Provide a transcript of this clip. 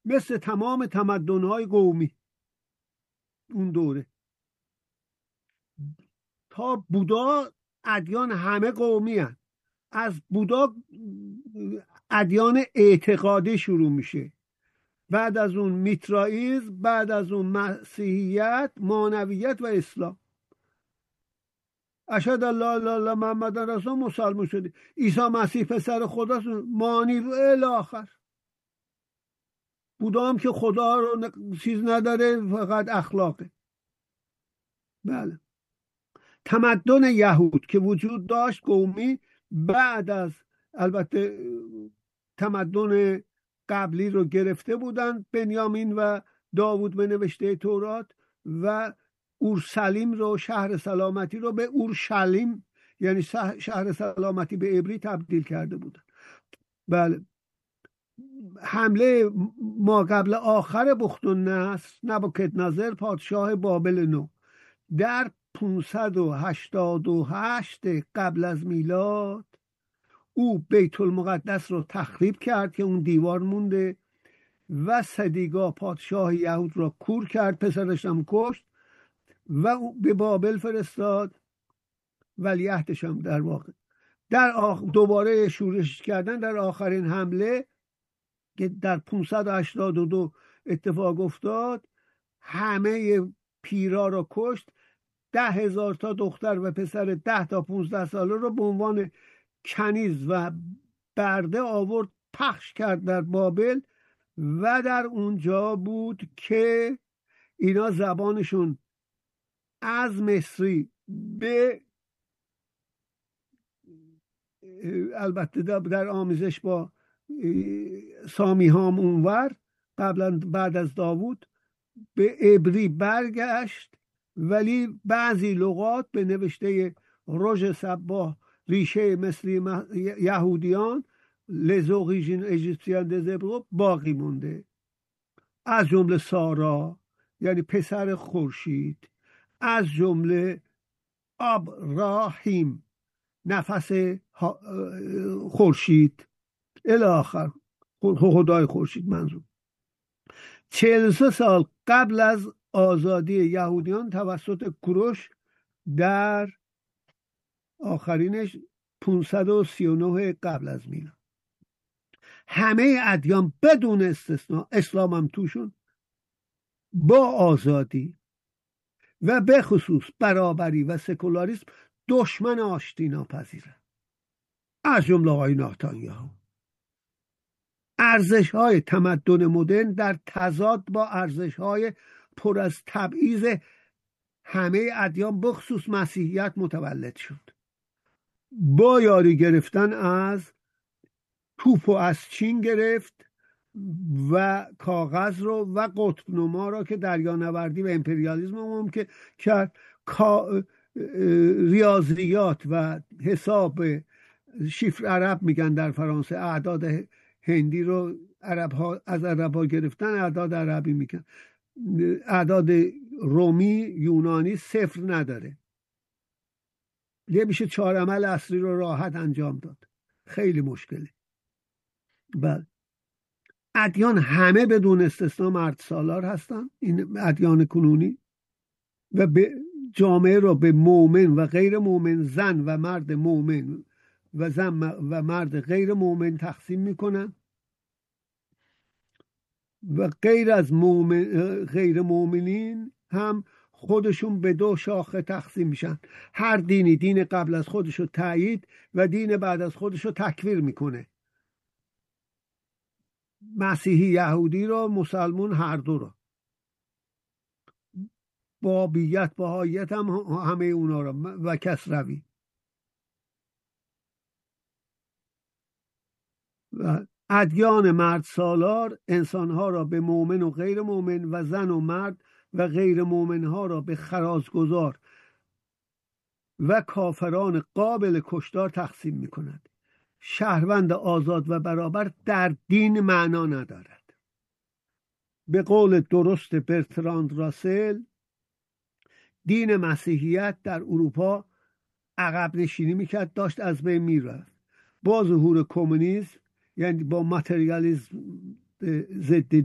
مثل تمام تمدن‌های قومی اون دوره تا بودا ادیان همه قومی هست. از بودا ادیان اعتقادی شروع میشه، بعد از اون میترائیسم، بعد از اون مسیحیت، مانویت و اسلام. اشهد ان لا اله الا الله محمد رسول مسلمان شدی. عیسی مسیح پسر خداست، مانی و الی آخر. بودا هم که خدا رو چیز نداره، فقط اخلاقه. بله. تمدن یهود که وجود داشت قومی، بعد از البته تمدن قبلی رو گرفته بودن بنیامین و داوود به نوشته تورات، و اورشلیم رو، شهر سلامتی رو، به اورشلیم یعنی شهر سلامتی به عبری تبدیل کرده بودن. بله. حمله ما قبل آخر بختالنصر نبوکدنضر پادشاه بابل نو در 588 قبل از میلاد، او بیت المقدس رو تخریب کرد که اون دیوار مونده، و صدیقا پادشاه یهود را کور کرد، پسرش هم کشت و او به بابل فرستاد. ولیعهدش هم در واقع دوباره شورش کردن در آخرین حمله که در 582 اتفاق افتاد. همه پیرا را کشت. 10,000 تا دختر و پسر 10 تا 15 ساله رو به عنوان کنیز و برده آورد، پخش کرد در بابل، و در اونجا بود که اینا زبانشون از مصری به البته در آمیزش با سامی هام اونور بعد از داوود به عبری برگشت، ولی بعضی لغات به نوشته روژ صباح ریشه مثلی یهودیان لزوغیژین اژیپسیان دزبرو باقی مونده، از جمله سارا یعنی پسر خورشید، از جمله ابراهیم نفس خورشید الی آخر، خدای خورشید منظور. 43 سال قبل از آزادی یهودیان توسط کوروش در آخرینش 539 قبل از میلاد، همه ادیان بدون استثناء، اسلام هم توشون، با آزادی و به خصوص برابری و سکولاریسم دشمن آشتی ناپذیرند، از جمله آقای نتانیاهو. ارزش‌های تمدن مدرن در تضاد با ارزش‌های پر از تبعیض همه ادیان بخصوص مسیحیت متولد شد، با یاری گرفتن از توپ و از چین گرفت و کاغذ رو و قطب نما رو که دریانوردی و امپریالیسم ممکن کرد، ریاضیات و حساب شیفر عرب میگن در فرانسه، اعداد هندی رو از عرب ها گرفتن، اعداد عربی میگن، اعداد رومی یونانی صفر نداره، یه میشه 4 عمل اصلی رو راحت انجام داد، خیلی مشکلی. بله. ادیان همه بدون استثناء مرد سالار هستن، این ادیان کنونی، و به جامعه رو به مؤمن و غیر مؤمن، زن و مرد مؤمن و زن و مرد غیر مؤمن تقسیم میکنن، و غیر از غیر مؤمنین هم خودشون به 2 شاخه تقسیم میشن. هر دینی دین قبل از خودشو تایید و دین بعد از خودشو تکفیر میکنه، مسیحی یهودی رو، مسلمون هر دو رو، بابیت بهاییت هم همه اونا رو، و کسروی. و ادیان مرد سالار انسانها را به مؤمن و غیر مؤمن و زن و مرد و غیر مؤمنها را به خراجگذار و کافران قابل کشتار تقسیم می کند. شهروند آزاد و برابر در دین معنا ندارد. به قول درست برتراند راسل، دین مسیحیت در اروپا عقب نشینی میکرد، داشت از بین میرفت. با ظهور کمونیسم، یعنی با ماتریالیسم ضد